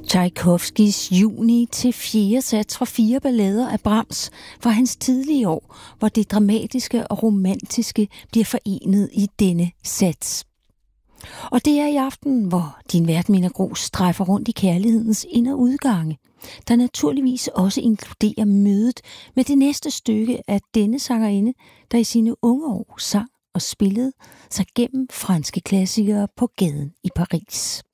Tchaikovskys Juni til 4. sats fra 4 ballader af Brahms fra hans tidlige år, hvor det dramatiske og romantiske bliver forenet i denne sats. Og det er i aften, hvor din vært Minna Grooss strejfer rundt i kærlighedens ind- og udgange, der naturligvis også inkluderer mødet med det næste stykke af denne sangerinde, der i sine unge år sang og spillede sig gennem franske klassikere på gaden i Paris.